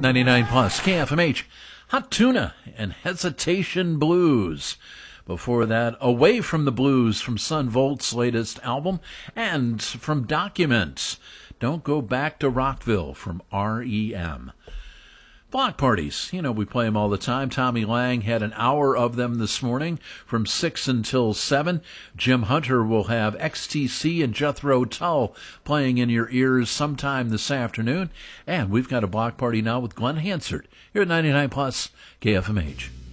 99 plus KFMH, Hot Tuna and Hesitation Blues. Before that, Away from the Blues from Son Volt's latest album, and from Documents, Don't Go Back to Rockville from REM. Block parties, we play them all the time. Tommy Lang had an hour of them this morning from 6 until 7. Jim Hunter will have XTC and Jethro Tull playing in your ears sometime this afternoon. And we've got a block party now with Glenn Hansard here at 99 plus KFMH.